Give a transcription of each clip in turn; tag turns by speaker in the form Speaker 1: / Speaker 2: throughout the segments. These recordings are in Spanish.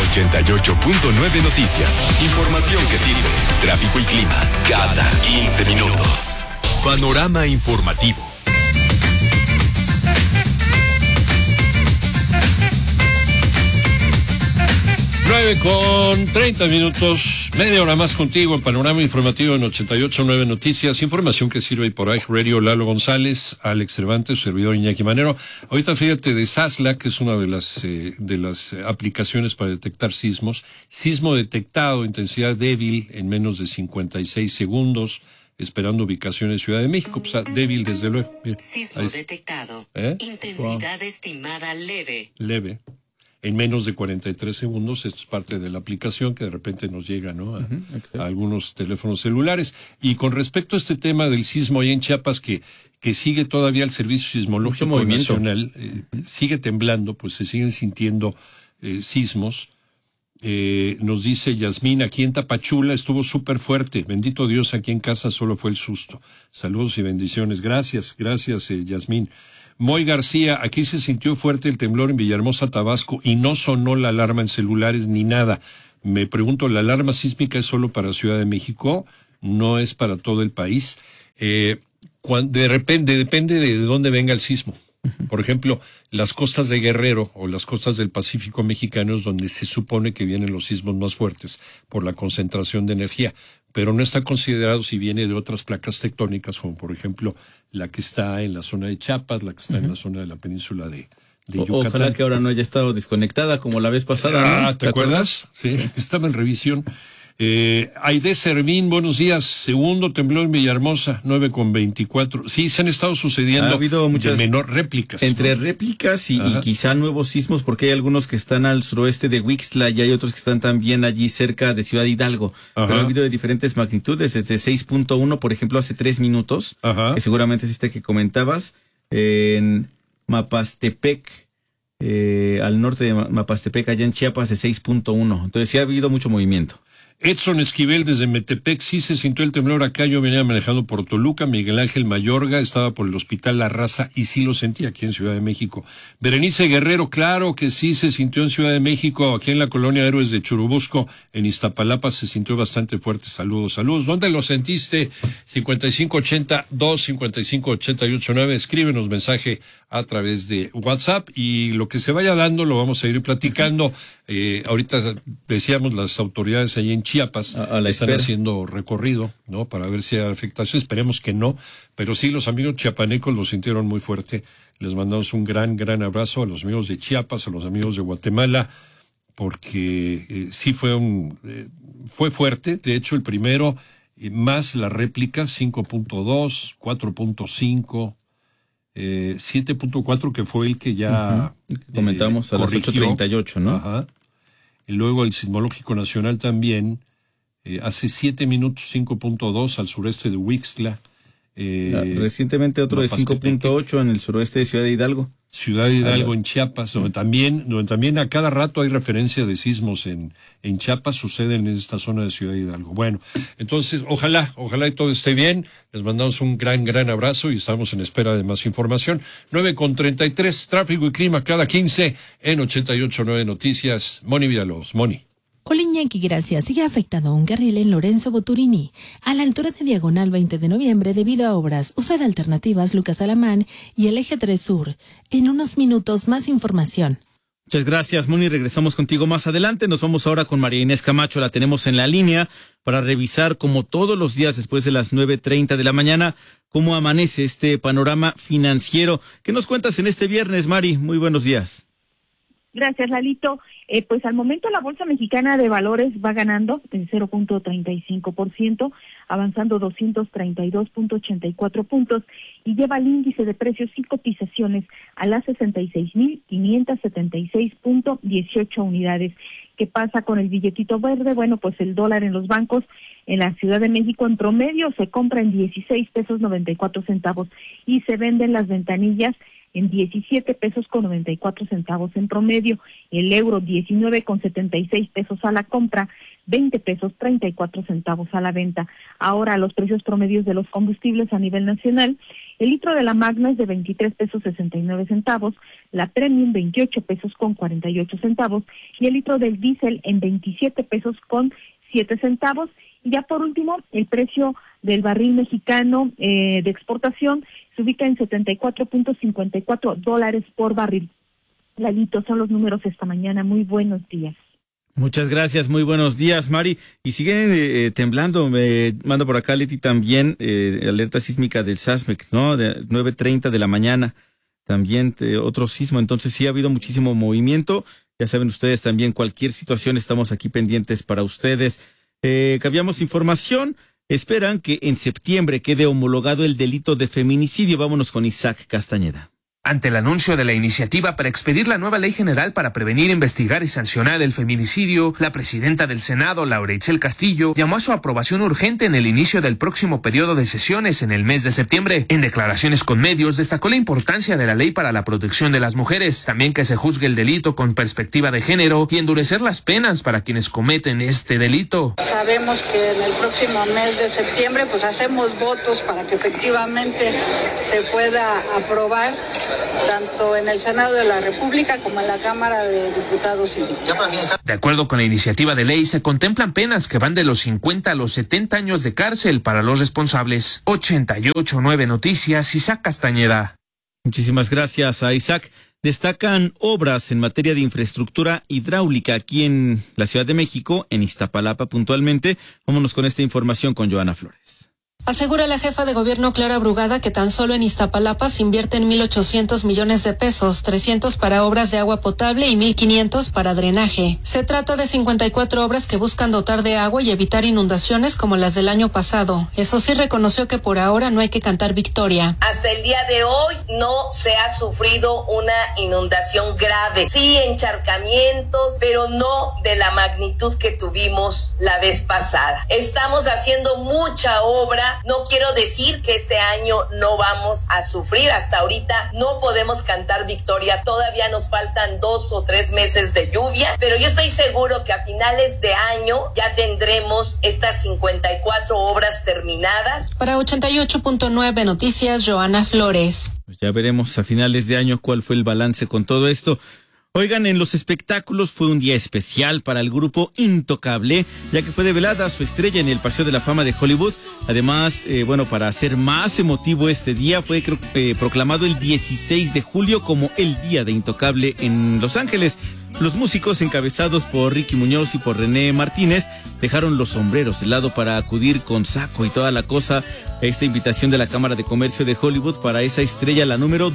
Speaker 1: 88.9 Noticias. Información que sirve. Tráfico y clima cada 15 minutos. Panorama informativo.
Speaker 2: Nueve con 30 minutos, media hora más contigo en Panorama Informativo en 88.9 Noticias, información que sirve por iHeartRadio. Lalo González, Alex Cervantes, su servidor Iñaki Manero. Ahorita fíjate de Sasla, que es una de las aplicaciones para detectar sismos. Sismo detectado, intensidad débil en menos de 56 segundos, esperando ubicación en Ciudad de México. Pues débil desde luego. Mira,
Speaker 3: sismo detectado, intensidad estimada leve.
Speaker 2: Leve. En menos de 43 segundos, esto es parte de la aplicación que de repente nos llega, ¿no? A algunos teléfonos celulares. Y con respecto a este tema del sismo ahí en Chiapas, que sigue todavía el Servicio Sismológico Nacional, sigue temblando, pues se siguen sintiendo sismos. Nos dice Yasmín, aquí en Tapachula estuvo súper fuerte. Bendito Dios, aquí en casa solo fue el susto. Saludos y bendiciones. Gracias, Yasmín. Moy García, aquí se sintió fuerte el temblor en Villahermosa, Tabasco, y no sonó la alarma en celulares ni nada. Me pregunto, ¿la alarma sísmica es solo para Ciudad de México? ¿No es para todo el país? De repente, depende de dónde venga el sismo. Por ejemplo, las costas de Guerrero o las costas del Pacífico mexicano es donde se supone que vienen los sismos más fuertes por la concentración de energía, pero no está considerado si viene de otras placas tectónicas, como por ejemplo la que está en la zona de Chiapas, la que está en la zona de la península de Yucatán.
Speaker 4: Ojalá que ahora no haya estado desconectada como la vez pasada, ¿no?
Speaker 2: ¿Te acuerdas? Sí, estaba en revisión. Aide Servín, buenos días. Segundo temblor en Villahermosa, 9:24. Sí, se han estado sucediendo.
Speaker 4: Ha habido muchas
Speaker 2: de menor réplicas.
Speaker 4: Entre réplicas y quizá nuevos sismos, porque hay algunos que están al suroeste de Huixtla y hay otros que están también allí cerca de Ciudad Hidalgo. Pero ha habido de diferentes magnitudes, desde 6.1, por ejemplo, hace 3 minutos, que seguramente es este que comentabas, en Mapastepec, al norte de Mapastepec, allá en Chiapas, de 6.1. Entonces sí ha habido mucho movimiento.
Speaker 2: Edson Esquivel desde Metepec, sí se sintió el temblor acá, yo venía manejando por Toluca. Miguel Ángel Mayorga estaba por el Hospital La Raza y sí lo sentí aquí en Ciudad de México. Berenice Guerrero, claro que sí se sintió en Ciudad de México, aquí en la colonia Héroes de Churubusco, en Iztapalapa se sintió bastante fuerte. Saludos. ¿Dónde lo sentiste? 5580-255-889, escríbenos mensaje a través de WhatsApp y lo que se vaya dando lo vamos a ir platicando. Ahorita decíamos las autoridades allí en Chiapas están haciendo recorrido, ¿no? Para ver si hay afectación. Esperemos que no, pero sí, los amigos chiapanecos lo sintieron muy fuerte. Les mandamos un gran abrazo a los amigos de Chiapas, a los amigos de Guatemala, porque sí fue fuerte. De hecho, el primero, más la réplica, 5.2, 4.5, 7.4, que fue el que ya
Speaker 4: comentamos a las 8:38, ¿no?
Speaker 2: Ajá. Y luego el Sismológico Nacional también, hace 7 minutos, 5.2 al sureste de Huixtla.
Speaker 4: Recientemente otro de 5.8 en el suroeste de Ciudad de Hidalgo.
Speaker 2: Ciudad de Hidalgo, en Chiapas, donde también a cada rato hay referencia de sismos en Chiapas, suceden en esta zona de Ciudad de Hidalgo. Bueno, entonces, ojalá y todo esté bien. Les mandamos un gran abrazo y estamos en espera de más información. 9:33, tráfico y clima cada 15 en 88.9 Noticias. Moni Villalobos. Moni.
Speaker 5: Hola Iñaki, gracias. Sigue afectado un carril en Lorenzo Boturini, a la altura de Diagonal 20 de noviembre debido a obras. Usa de alternativas Lucas Alamán y el Eje 3 Sur. En unos minutos más información.
Speaker 4: Muchas gracias, Moni. Regresamos contigo más adelante. Nos vamos ahora con María Inés Camacho. La tenemos en la línea para revisar, como todos los días después de las 9:30 de la mañana, cómo amanece este panorama financiero. ¿Qué nos cuentas en este viernes, Mari? Muy buenos días.
Speaker 6: Gracias, Lalito. Pues al momento la Bolsa Mexicana de Valores va ganando en 0.35%, avanzando 232.84 puntos y lleva el índice de precios y cotizaciones a las 66.576.18 unidades. ¿Qué pasa con el billetito verde? Bueno, pues el dólar en los bancos en la Ciudad de México en promedio se compra en 16.94 y se venden las ventanillas en 17.94 en promedio. El euro 19.76 a la compra, 20 pesos 34 centavos a la venta. Ahora los precios promedios de los combustibles a nivel nacional: el litro de la Magna es de 23 pesos 69 centavos, la Premium 28 pesos con 48 centavos y el litro del diésel en 27 pesos con 7 centavos. Y ya por último, el precio del barril mexicano de exportación se ubica en $74.54 por barril. Lalito, son los números esta mañana. Muy buenos días.
Speaker 4: Muchas gracias, muy buenos días, Mari. Y siguen temblando, me manda por acá Leti también, alerta sísmica del SASMEC, ¿no? De 9:30 de la mañana, también otro sismo, entonces sí ha habido muchísimo movimiento. Ya saben ustedes también, cualquier situación estamos aquí pendientes para ustedes. Cambiamos información, esperan que en septiembre quede homologado el delito de feminicidio. Vámonos con Isaac Castañeda.
Speaker 7: Ante el anuncio de la iniciativa para expedir la nueva ley general para prevenir, investigar y sancionar el feminicidio, la presidenta del Senado, Laura Itzel Castillo, llamó a su aprobación urgente en el inicio del próximo periodo de sesiones en el mes de septiembre. En declaraciones con medios, destacó la importancia de la ley para la protección de las mujeres, también que se juzgue el delito con perspectiva de género y endurecer las penas para quienes cometen este delito.
Speaker 8: Sabemos que en el próximo mes de septiembre pues hacemos votos para que efectivamente se pueda aprobar tanto en el Senado de la República como en la Cámara de Diputados y Diputadas.
Speaker 7: De acuerdo con la iniciativa de ley, se contemplan penas que van de los 50 a los 70 años de cárcel para los responsables. 88.9 Noticias, Isaac Castañeda.
Speaker 4: Muchísimas gracias a Isaac. Destacan obras en materia de infraestructura hidráulica aquí en la Ciudad de México, en Iztapalapa puntualmente. Vámonos con esta información con Joana Flores.
Speaker 9: Asegura la jefa de gobierno Clara Brugada que tan solo en Iztapalapa se invierten 1,800 millones de pesos, 300 para obras de agua potable y 1,500 para drenaje. Se trata de 54 obras que buscan dotar de agua y evitar inundaciones como las del año pasado. Eso sí, reconoció que por ahora no hay que cantar victoria.
Speaker 10: Hasta el día de hoy no se ha sufrido una inundación grave. Sí, encharcamientos, pero no de la magnitud que tuvimos la vez pasada. Estamos haciendo mucha obra. No quiero decir que este año no vamos a sufrir. Hasta ahorita no podemos cantar victoria. Todavía nos faltan 2 o 3 meses de lluvia, pero yo estoy seguro que a finales de año ya tendremos estas 54 obras terminadas.
Speaker 9: Para 88.9 Noticias, Joana Flores.
Speaker 4: Pues ya veremos a finales de año cuál fue el balance con todo esto. Oigan, en los espectáculos fue un día especial para el grupo Intocable, ya que fue develada su estrella en el Paseo de la Fama de Hollywood. Además, para hacer más emotivo este día, fue proclamado el 16 de julio como el Día de Intocable en Los Ángeles. Los músicos, encabezados por Ricky Muñoz y por René Martínez, dejaron los sombreros de lado para acudir con saco y toda la cosa a esta invitación de la Cámara de Comercio de Hollywood para esa estrella, la número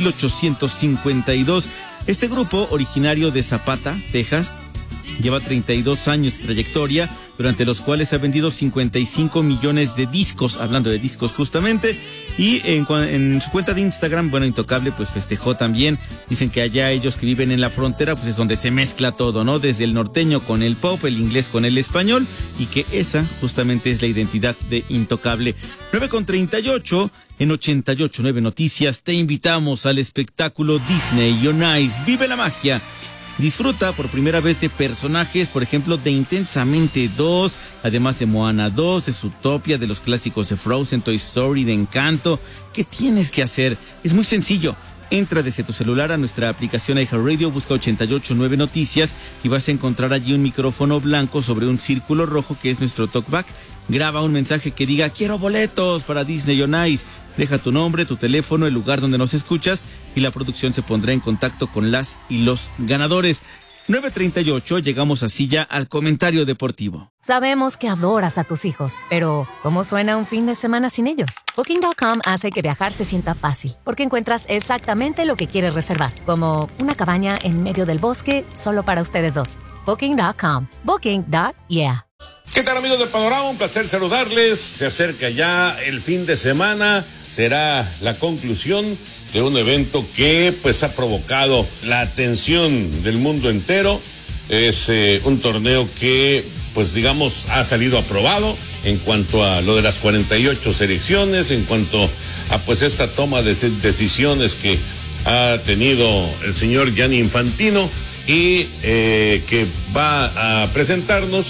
Speaker 4: 2852. Este grupo, originario de Zapata, Texas, lleva 32 años de trayectoria, durante los cuales ha vendido 55 millones de discos, hablando de discos justamente, y en su cuenta de Instagram, Intocable pues festejó también. Dicen que allá ellos que viven en la frontera, pues es donde se mezcla todo, ¿no? Desde el norteño con el pop, el inglés con el español, y que esa justamente es la identidad de Intocable. 9:38, en 88.9 Noticias, te invitamos al espectáculo Disney on Ice. Vive la magia. Disfruta por primera vez de personajes, por ejemplo, de Intensamente 2, además de Moana 2, de Zootopia, de los clásicos de Frozen, Toy Story, de Encanto. ¿Qué tienes que hacer? Es muy sencillo. Entra desde tu celular a nuestra aplicación iHeartRadio, busca 88.9 Noticias y vas a encontrar allí un micrófono blanco sobre un círculo rojo que es nuestro talkback. Graba un mensaje que diga: quiero boletos para Disney on Ice. Deja tu nombre, tu teléfono, el lugar donde nos escuchas y la producción se pondrá en contacto con las y los ganadores. 9:38, llegamos así ya al comentario deportivo.
Speaker 11: Sabemos que adoras a tus hijos, pero ¿cómo suena un fin de semana sin ellos? Booking.com hace que viajar se sienta fácil, porque encuentras exactamente lo que quieres reservar, como una cabaña en medio del bosque solo para ustedes dos. Booking.com. Booking.yeah.
Speaker 12: ¿Qué tal, amigos de Panorama? Un placer saludarles. Se acerca ya el fin de semana. Será la conclusión de un evento que pues ha provocado la atención del mundo entero. Es un torneo que pues digamos ha salido aprobado en cuanto a lo de las 48 selecciones, en cuanto a pues esta toma de decisiones que ha tenido el señor Gianni Infantino y que va a presentarnos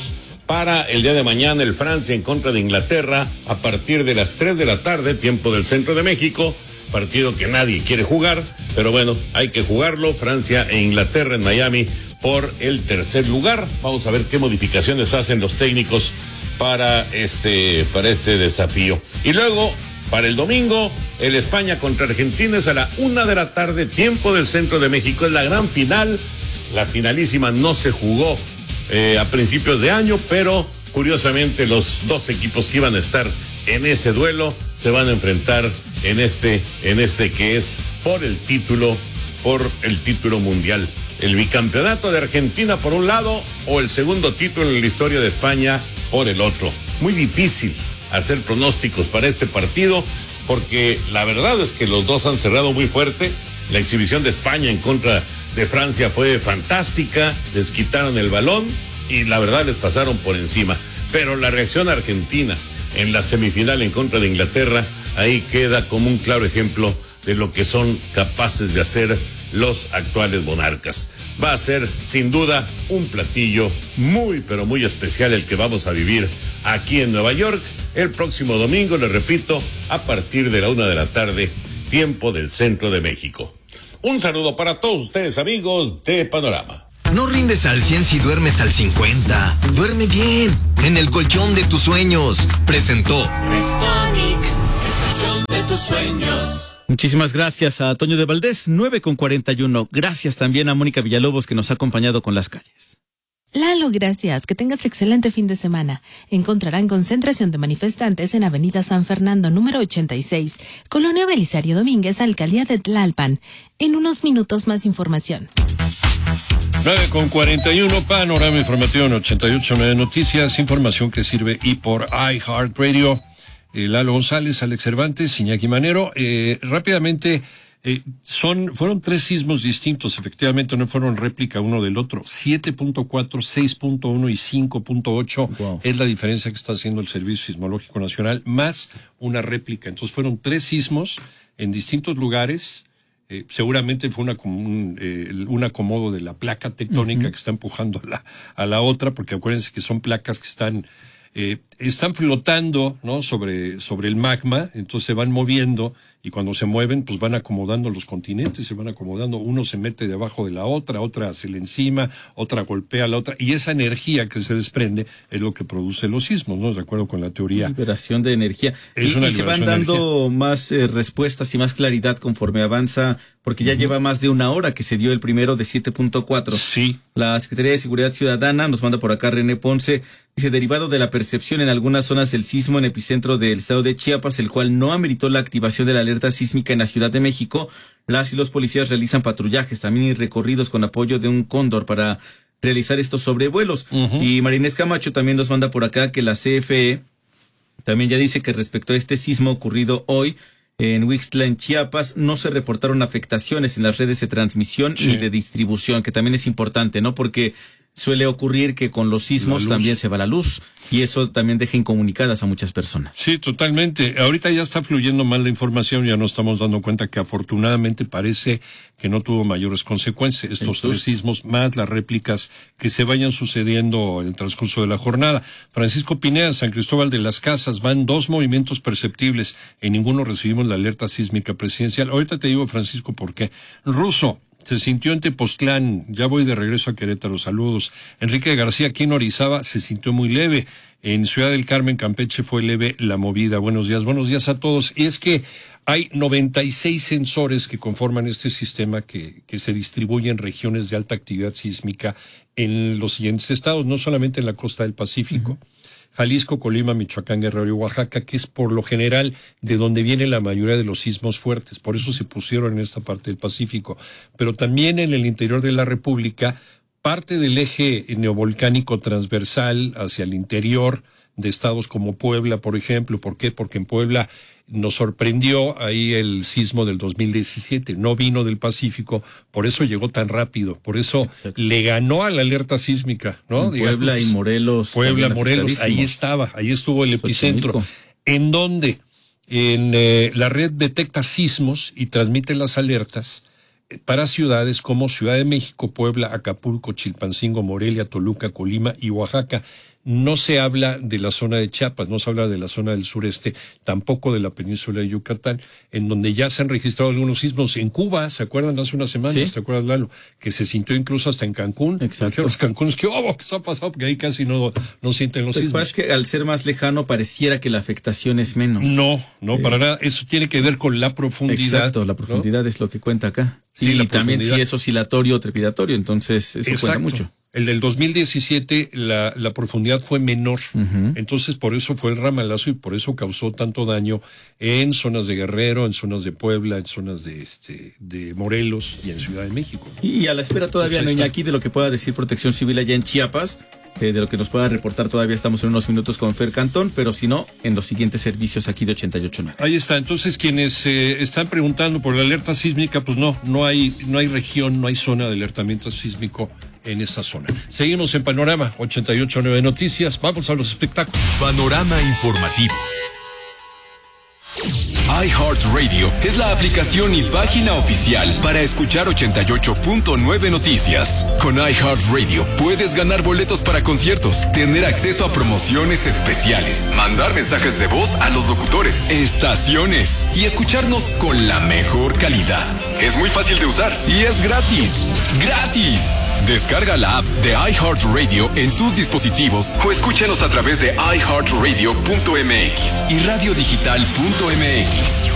Speaker 12: para el día de mañana el Francia en contra de Inglaterra a partir de las 3 de la tarde, tiempo del centro de México. Partido que nadie quiere jugar, pero bueno, hay que jugarlo. Francia e Inglaterra en Miami por el tercer lugar. Vamos a ver qué modificaciones hacen los técnicos para este desafío. Y luego, para el domingo, el España contra Argentina es a la 1 de la tarde, tiempo del centro de México. Es la gran final. La finalísima no se jugó a principios de año, pero curiosamente los dos equipos que iban a estar en ese duelo se van a enfrentar en este que es por el título mundial. El bicampeonato de Argentina por un lado o el segundo título en la historia de España por el otro. Muy difícil hacer pronósticos para este partido porque la verdad es que los dos han cerrado muy fuerte. La exhibición de España en contra de Francia fue fantástica, les quitaron el balón y la verdad les pasaron por encima. Pero la reacción argentina en la semifinal en contra de Inglaterra, ahí queda como un claro ejemplo de lo que son capaces de hacer los actuales monarcas. Va a ser sin duda un platillo muy pero muy especial el que vamos a vivir aquí en Nueva York el próximo domingo, les repito, a partir de la 1 de la tarde, tiempo del centro de México. Un saludo para todos ustedes, amigos de Panorama.
Speaker 1: No rindes al 100 si duermes al 50. Duerme bien, en el colchón de tus sueños. Presentó
Speaker 13: Restonic, el colchón de tus sueños.
Speaker 4: Muchísimas gracias a Toño de Valdés, 9:41. Gracias también a Mónica Villalobos que nos ha acompañado con las calles.
Speaker 5: Lalo, gracias. Que tengas excelente fin de semana. Encontrarán concentración de manifestantes en Avenida San Fernando, número 86, Colonia Belisario Domínguez, Alcaldía de Tlalpan. En unos minutos más información.
Speaker 2: 9:41, Panorama Informativo en 88.9 Noticias, información que sirve y por iHeartRadio. Lalo González, Alex Cervantes, Iñaki Manero. Rápidamente, fueron 3 sismos distintos, efectivamente no fueron réplica uno del otro. 7.4, 6.1 y 5.8 es la diferencia que está haciendo el Servicio Sismológico Nacional, más una réplica. Entonces fueron 3 sismos en distintos lugares. Seguramente fue un acomodo de la placa tectónica que está empujando a la otra, porque acuérdense que son placas que están flotando, ¿no? sobre el magma, entonces se van moviendo y cuando se mueven pues van acomodando los continentes, se van acomodando, uno se mete debajo de la otra se le encima, otra golpea a la otra, y esa energía que se desprende es lo que produce los sismos, ¿no? De acuerdo con la teoría.
Speaker 4: Liberación de energía. Y se van dando más respuestas y más claridad conforme avanza, porque ya lleva más de una hora que se dio el primero de 7.4.
Speaker 2: Sí.
Speaker 4: La Secretaría de Seguridad Ciudadana nos manda por acá René Ponce, dice, derivado de la percepción en algunas zonas del sismo en epicentro del estado de Chiapas, el cual no ameritó la activación de la alerta sísmica en la Ciudad de México, las y los policías realizan patrullajes también y recorridos con apoyo de un cóndor para realizar estos sobrevuelos. Y Marinés Camacho también nos manda por acá que la CFE también ya dice que respecto a este sismo ocurrido hoy en Huixtla, en Chiapas, no se reportaron afectaciones en las redes de transmisión ni de distribución, que también es importante, ¿no? Porque suele ocurrir que con los sismos también se va la luz y eso también deja incomunicadas a muchas personas.
Speaker 2: Sí, totalmente. Ahorita ya está fluyendo más la información, ya nos estamos dando cuenta que afortunadamente parece que no tuvo mayores consecuencias estos 3 sismos, más las réplicas que se vayan sucediendo en el transcurso de la jornada. Francisco Pineda, San Cristóbal de las Casas, van 2 movimientos perceptibles, en ninguno recibimos la alerta sísmica presidencial. Ahorita te digo, Francisco, por qué. Ruso se sintió en Tepoztlán, ya voy de regreso a Querétaro, saludos. Enrique García, aquí en Orizaba, se sintió muy leve. En Ciudad del Carmen, Campeche, fue leve la movida. Buenos días a todos. Y es que hay 96 sensores que conforman este sistema que se distribuye en regiones de alta actividad sísmica en los siguientes estados, no solamente en la costa del Pacífico. Jalisco, Colima, Michoacán, Guerrero y Oaxaca, que es por lo general de donde viene la mayoría de los sismos fuertes. Por eso se pusieron en esta parte del Pacífico. Pero también en el interior de la República, parte del eje neovolcánico transversal hacia el interior de estados como Puebla, por ejemplo. ¿Por qué? Porque en Puebla nos sorprendió ahí el sismo del 2017, no vino del Pacífico, por eso llegó tan rápido, por eso le ganó a la alerta sísmica, ¿no?
Speaker 4: Puebla y Morelos.
Speaker 2: Puebla, Morelos, ahí estuvo el epicentro. ¿En dónde? En la red detecta sismos y transmite las alertas para ciudades como Ciudad de México, Puebla, Acapulco, Chilpancingo, Morelia, Toluca, Colima y Oaxaca. no se habla de la zona de Chiapas, no se habla de la zona del sureste, tampoco de la península de Yucatán, en donde ya se han registrado algunos sismos. En Cuba, ¿se acuerdan? Hace unas semanas, ¿sí? ¿Te acuerdas, Lalo? Que se sintió incluso hasta en Cancún.
Speaker 4: Exacto.
Speaker 2: Los Cancunes, ¿qué se ha pasado? Porque ahí casi no sienten los sismos.
Speaker 4: Es que al ser más lejano pareciera que la afectación es menos.
Speaker 2: No, para nada. Eso tiene que ver con la profundidad.
Speaker 4: Exacto, la profundidad, ¿no? Es lo que cuenta acá.
Speaker 2: Sí,
Speaker 4: y también si es oscilatorio o trepidatorio, entonces eso cuenta mucho.
Speaker 2: El del 2017, la profundidad fue menor, entonces por eso fue el ramalazo y por eso causó tanto daño en zonas de Guerrero, en zonas de Puebla, en zonas de Morelos y en Ciudad de México.
Speaker 4: Y a la espera todavía, Iñaki, de lo que pueda decir Protección Civil allá en Chiapas, de lo que nos pueda reportar todavía estamos en unos minutos con Fer Cantón, pero si no, en los siguientes servicios aquí de 88.9.
Speaker 2: Ahí está, entonces quienes están preguntando por la alerta sísmica, pues no hay región, no hay zona de alertamiento sísmico en esa zona. Seguimos en Panorama 88.9 Noticias. Vamos a los espectáculos.
Speaker 1: Panorama informativo. iHeartRadio es la aplicación y página oficial para escuchar 88.9 Noticias. Con iHeartRadio puedes ganar boletos para conciertos, tener acceso a promociones especiales, mandar mensajes de voz a los locutores, estaciones y escucharnos con la mejor calidad. Es muy fácil de usar y es gratis. ¡Gratis! Descarga la app de iHeartRadio en tus dispositivos o escúchanos a través de iHeartRadio.mx y radiodigital.mx.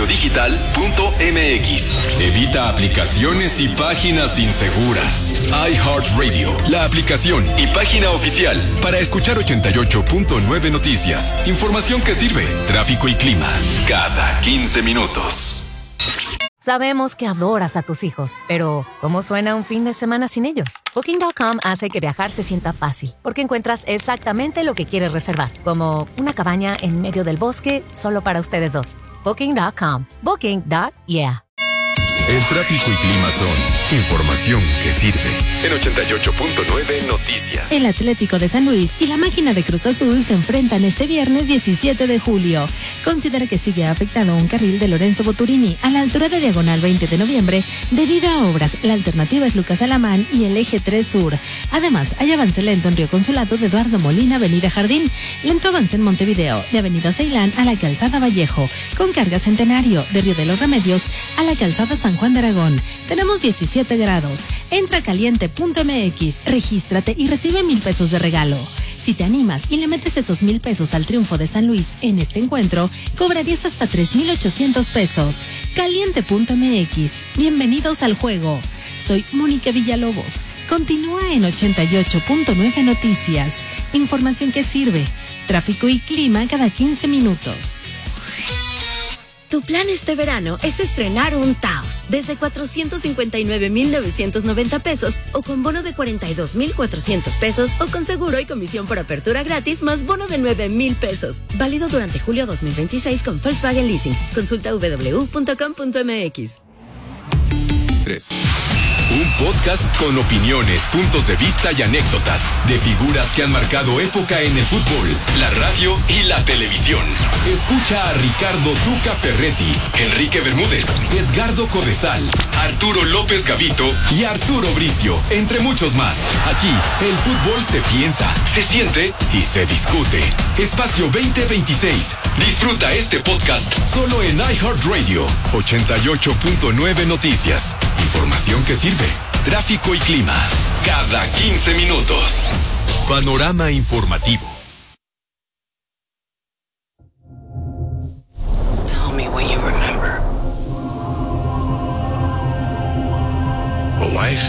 Speaker 1: Radiodigital.mx. Evita aplicaciones y páginas inseguras. iHeartRadio, la aplicación y página oficial para escuchar 88.9 Noticias. Información que sirve. Tráfico y clima cada 15 minutos.
Speaker 11: Sabemos que adoras a tus hijos, pero ¿cómo suena un fin de semana sin ellos? Booking.com hace que viajar se sienta fácil, porque encuentras exactamente lo que quieres reservar, como una cabaña en medio del bosque solo para ustedes dos. Booking.com. Booking.yeah.
Speaker 1: El tráfico y clima son información que sirve. En 88.9 Noticias.
Speaker 5: El Atlético de San Luis y la máquina de Cruz Azul se enfrentan este viernes 17 de julio. Considera que sigue afectado un carril de Lorenzo Boturini a la altura de Diagonal 20 de noviembre debido a obras. La alternativa es Lucas Alamán y el eje 3 Sur. Además, hay avance lento en Río Consulado de Eduardo Molina, Avenida Jardín. Lento avance en Montevideo, de Avenida Ceilán a la Calzada Vallejo. Con carga Centenario, de Río de los Remedios a la Calzada San Juan de Aragón. Tenemos 17 grados. Entra a caliente.mx, regístrate y recibe 1,000 pesos de regalo. Si te animas y le metes esos 1,000 pesos al triunfo de San Luis en este encuentro, cobrarías hasta 3,800 pesos. Caliente.mx. Bienvenidos al juego. Soy Mónica Villalobos. Continúa en 88.9 Noticias. Información que sirve. Tráfico y clima cada 15 minutos.
Speaker 14: Tu plan este verano es estrenar un Taos desde 459,990 pesos o con bono de 42,400 pesos o con seguro y comisión por apertura gratis más bono de 9,000 pesos. Válido durante julio 2026 con Volkswagen Leasing. Consulta www.com.mx.
Speaker 1: 3. Un podcast con opiniones, puntos de vista y anécdotas de figuras que han marcado época en el fútbol, la radio y la televisión. Escucha a Ricardo Tuca Ferretti, Enrique Bermúdez, Edgardo Codesal, Arturo López Gavito y Arturo Bricio, entre muchos más. Aquí, el fútbol se piensa, se siente y se discute. Espacio 2026. Disfruta este podcast solo en iHeartRadio. 88.9 Noticias. Información que sirve. Tráfico y clima cada 15 minutos. Panorama informativo.
Speaker 15: Tell me when you remember.
Speaker 1: A wife.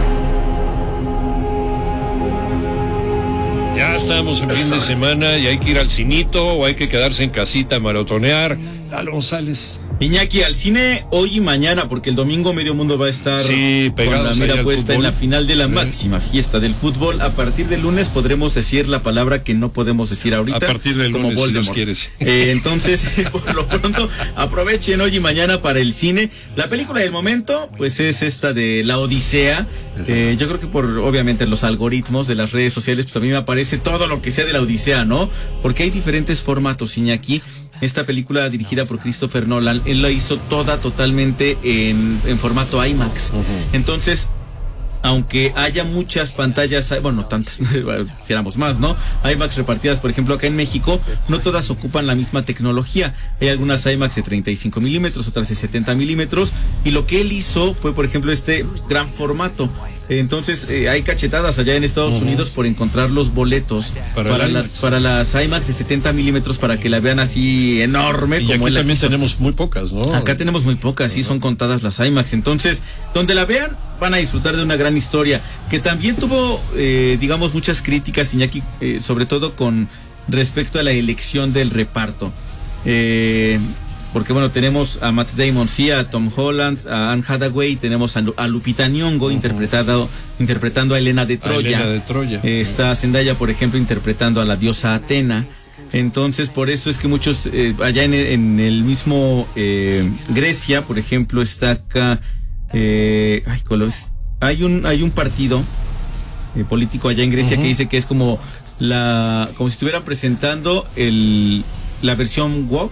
Speaker 2: Ya estamos en fin de semana y hay que ir al cinito o hay que quedarse en casita a maratonear. Lalo González.
Speaker 4: Iñaki, al cine hoy y mañana, porque el domingo medio mundo va a estar con la mira puesta en la final de la máxima fiesta del fútbol. A partir del lunes podremos decir la palabra que no podemos decir ahorita.
Speaker 2: A partir del
Speaker 4: como
Speaker 2: lunes,
Speaker 4: Voldemort.
Speaker 2: si Dios quieres.
Speaker 4: Entonces, por lo pronto, aprovechen hoy y mañana para el cine. La película del momento, pues es esta de La Odisea. Yo creo que por, obviamente, los algoritmos de las redes sociales, pues a mí me aparece todo lo que sea de La Odisea, ¿no? Porque hay diferentes formatos, Iñaki. Esta película dirigida por Christopher Nolan, él la hizo toda totalmente en formato IMAX. Entonces, aunque haya muchas pantallas, bueno, tantas, quisiéramos más, ¿no? IMAX repartidas, por ejemplo, acá en México, no todas ocupan la misma tecnología. Hay algunas IMAX de 35 milímetros, otras de 70 milímetros, y lo que él hizo fue, por ejemplo, este gran formato. Entonces, hay cachetadas allá en Estados Unidos por encontrar los boletos para las IMAX de 70 milímetros para que la vean así enorme.
Speaker 2: Y como aquí también tenemos muy pocas, ¿no?
Speaker 4: Acá tenemos muy pocas, sí, son contadas las IMAX. Entonces, donde la vean, van a disfrutar de una gran historia, que también tuvo, digamos, muchas críticas, Iñaki, sobre todo con respecto a la elección del reparto. Porque bueno, tenemos a Matt Damon, sí, a Tom Holland, a Anne Hathaway, tenemos a Lupita Nyong'o interpretando a Helena de Troya. Está Zendaya, por ejemplo, interpretando a la diosa Atena. Entonces, por eso es que muchos, allá en el mismo Grecia, por ejemplo, está acá, hay un partido político allá en Grecia que dice que es como si estuvieran presentando la versión woke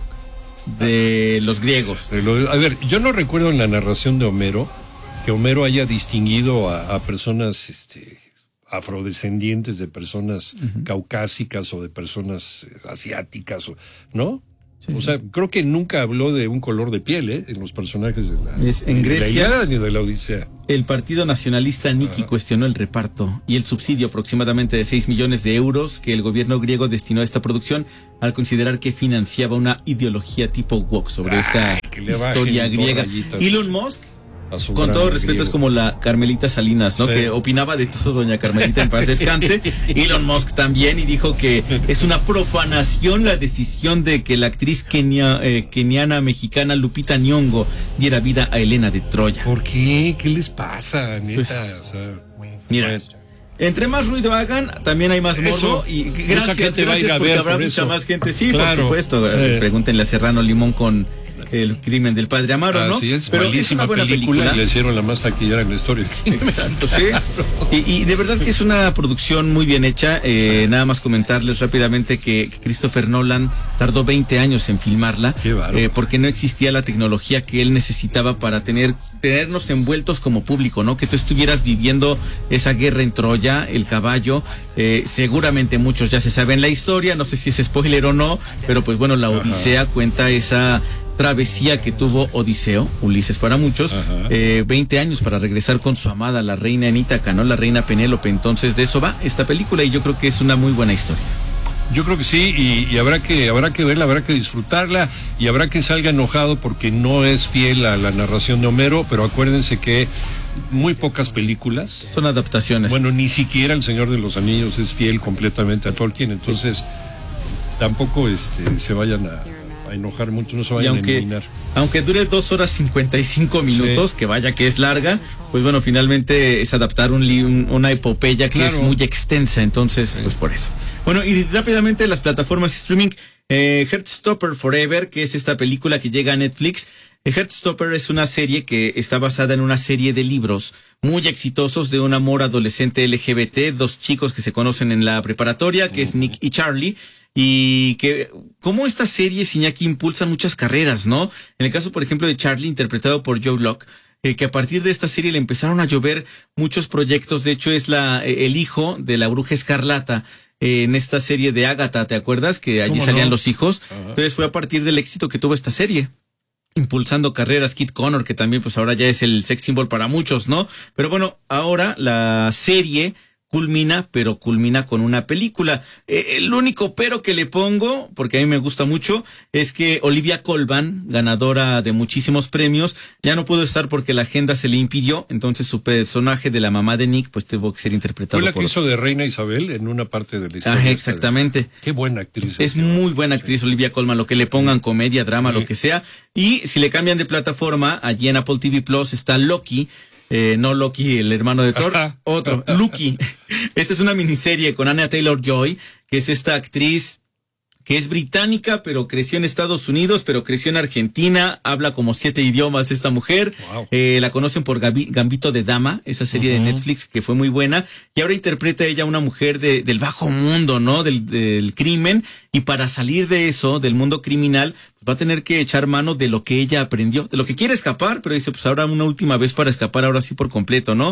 Speaker 4: de los griegos.
Speaker 2: A ver, yo no recuerdo en la narración de Homero que Homero haya distinguido a personas afrodescendientes de personas caucásicas o de personas asiáticas, ¿no? Sí. O sea, creo que nunca habló de un color de piel, en los personajes
Speaker 4: en Grecia,
Speaker 2: de la Ilíada ni de la Odisea.
Speaker 4: El partido nacionalista Niki cuestionó el reparto y el subsidio aproximadamente de 6 millones de euros que el gobierno griego destinó a esta producción al considerar que financiaba una ideología tipo woke sobre esta historia griega. Elon Musk, con todo respeto, griego. Es como la Carmelita Salinas, ¿no? Sí. Que opinaba de todo, doña Carmelita, en paz descanse. Elon Musk también, y dijo que es una profanación la decisión de que la actriz keniana mexicana Lupita Nyong'o diera vida a Helena de Troya.
Speaker 2: ¿Por qué? ¿Qué les pasa, neta?
Speaker 4: Pues, mira, entre más ruido hagan, también hay más morbo. Y gracias porque habrá mucha más gente. Sí, claro, por supuesto. Sí. Pregúntenle a Serrano Limón con El crimen del padre Amaro, ¿no?
Speaker 2: Sí, es pero malísima es una buena película. Y le hicieron la más taquillera en la historia.
Speaker 4: Exacto, sí. Y de verdad que es una producción muy bien hecha. Nada más comentarles rápidamente que Christopher Nolan tardó 20 años en filmarla. Porque no existía la tecnología que él necesitaba para tenernos envueltos como público, ¿no? Que tú estuvieras viviendo esa guerra en Troya, el caballo. Seguramente muchos ya se saben la historia, no sé si es spoiler o no, pero pues bueno, la Odisea cuenta esa travesía que tuvo Odiseo, Ulises para muchos, 20 años para regresar con su amada, la reina en Ítaca, ¿no? La reina Penélope. Entonces de eso va esta película y yo creo que es una muy buena historia.
Speaker 2: Yo creo que sí, y habrá que verla, habrá que disfrutarla, y habrá que salga enojado porque no es fiel a la narración de Homero, pero acuérdense que muy pocas películas
Speaker 4: son adaptaciones.
Speaker 2: Bueno, ni siquiera El Señor de los Anillos es fiel completamente a Tolkien, entonces tampoco se vayan a enojar mucho, no se vayan a eliminar.
Speaker 4: Aunque dure 2 horas 55 minutos, que vaya que es larga, pues bueno, finalmente es adaptar una epopeya que es muy extensa, entonces pues por eso. Bueno, y rápidamente las plataformas streaming, Heartstopper Forever, que es esta película que llega a Netflix. Heartstopper es una serie que está basada en una serie de libros muy exitosos de un amor adolescente LGBT, 2 chicos que se conocen en la preparatoria, que es Nick y Charlie. Y que, como estas series, Iñaki, impulsan muchas carreras, ¿no? En el caso, por ejemplo, de Charlie, interpretado por Joe Locke, que a partir de esta serie le empezaron a llover muchos proyectos. De hecho, es el hijo de la Bruja Escarlata en esta serie de Agatha, ¿te acuerdas? Que allí salían los hijos. Entonces fue a partir del éxito que tuvo esta serie, impulsando carreras. Kit Connor, que también pues ahora ya es el sex symbol para muchos, ¿no? Pero bueno, ahora la serie culmina con una película. El único pero que le pongo, porque a mí me gusta mucho, es que Olivia Colman, ganadora de muchísimos premios, ya no pudo estar porque la agenda se le impidió, entonces su personaje de la mamá de Nick pues tuvo que ser interpretado
Speaker 2: por... ¿Fue la que hizo de Reina Isabel en una parte de la historia?
Speaker 4: Exactamente.
Speaker 2: Qué buena actriz.
Speaker 4: Es muy buena actriz Olivia Colman, lo que le pongan, comedia, drama, lo que sea. Y si le cambian de plataforma, allí en Apple TV Plus está Loki. No Loki, el hermano de Thor, otro, Loki. Esta es una miniserie con Anya Taylor-Joy, que es esta actriz que es británica, pero creció en Estados Unidos, pero creció en Argentina, habla como 7 idiomas esta mujer. Wow. La conocen por Gambito de Dama, esa serie de Netflix que fue muy buena, y ahora interpreta ella a una mujer del bajo mundo, ¿no? Del crimen, y para salir de eso, del mundo criminal, va a tener que echar mano de lo que ella aprendió, de lo que quiere escapar, pero dice, pues ahora una última vez para escapar, ahora sí por completo, ¿no?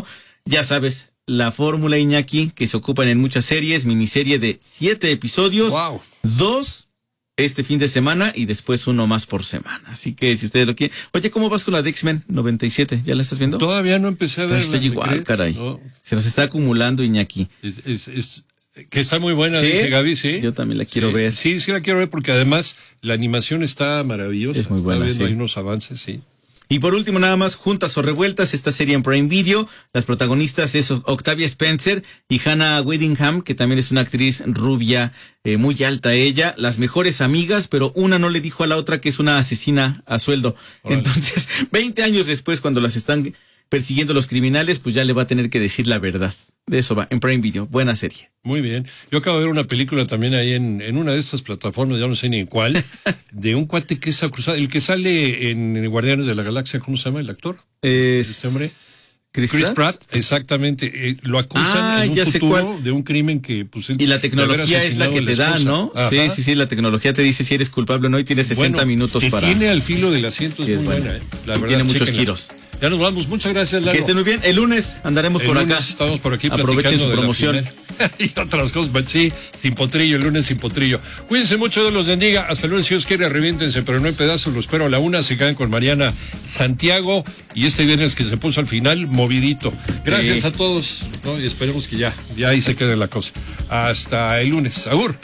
Speaker 4: Ya sabes, la fórmula, Iñaki, que se ocupan en muchas series, miniserie de 7 episodios, 2 este fin de semana y después 1 más por semana. Así que si ustedes lo quieren. Oye, ¿cómo vas con la de X-Men 97? ¿Ya la estás viendo?
Speaker 2: Todavía no empecé a verla.
Speaker 4: Estoy igual, caray. No. Se nos está acumulando, Iñaki.
Speaker 2: Que está muy buena, ¿sí? Dice Gaby, sí.
Speaker 4: Yo también la quiero ver.
Speaker 2: Sí, la quiero ver porque además la animación está maravillosa.
Speaker 4: Es muy buena,
Speaker 2: está viendo ahí unos avances, sí.
Speaker 4: Y por último, nada más, Juntas o Revueltas, esta serie en Prime Video. Las protagonistas es Octavia Spencer y Hannah Waddingham, que también es una actriz rubia, muy alta ella. Las mejores amigas, pero una no le dijo a la otra que es una asesina a sueldo. Órale. Entonces, 20 años después, cuando las están persiguiendo los criminales, pues ya le va a tener que decir la verdad. De eso va, en Prime Video. Buena serie.
Speaker 2: Muy bien. Yo acabo de ver una película también ahí en una de estas plataformas, ya no sé ni en cuál, de un cuate que es acusado, el que sale en Guardianes de la Galaxia, ¿cómo se llama el actor?
Speaker 4: ¿Este hombre?
Speaker 2: Chris Pratt, exactamente. Lo acusan en un futuro de un crimen que... Pues,
Speaker 4: y la tecnología es la que te da, ¿no? Ajá. Sí, la tecnología te dice si eres culpable o no y tienes 60 minutos para...
Speaker 2: Tiene al filo del asiento, es muy buena. La verdad,
Speaker 4: tiene muchos giros.
Speaker 2: Ya nos vamos, muchas gracias, Lalo.
Speaker 4: Que estén muy bien. El lunes andaremos por acá.
Speaker 2: Estamos por aquí.
Speaker 4: Aprovechen su promoción.
Speaker 2: Y otras cosas, sí, sin potrillo, el lunes sin potrillo. Cuídense mucho, Dios los bendiga. Hasta el lunes, si Dios quiere, reviéntense, pero no hay pedazos. Lo espero a la 1. Se quedan con Mariana Santiago. Y este viernes que se puso al final, movidito. Gracias a todos, ¿no? Y esperemos que ya ahí se quede la cosa. Hasta el lunes. Agur.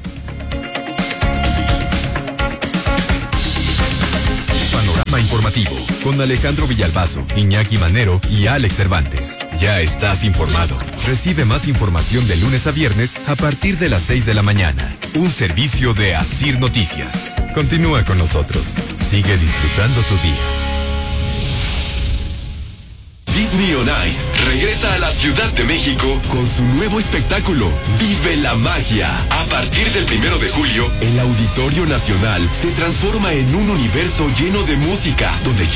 Speaker 1: Informativo con Alejandro Villalbazo, Iñaki Manero y Alex Cervantes. Ya estás informado. Recibe más información de lunes a viernes a partir de las 6 de la mañana. Un servicio de Asir Noticias. Continúa con nosotros. Sigue disfrutando tu día. Disney on Ice regresa a la Ciudad de México con su nuevo espectáculo, Vive la Magia. A partir del 1 de julio, el Auditorio Nacional se transforma en un universo lleno de música, donde